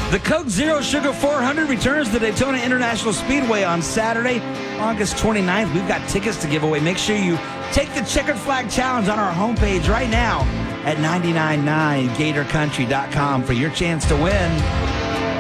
The Coke Zero Sugar 400 returns to Daytona International Speedway on Saturday, August 29th. We've got tickets to give away. Make sure you take the Checkered Flag Challenge on our homepage right now at 999gatorcountry.com for your chance to win.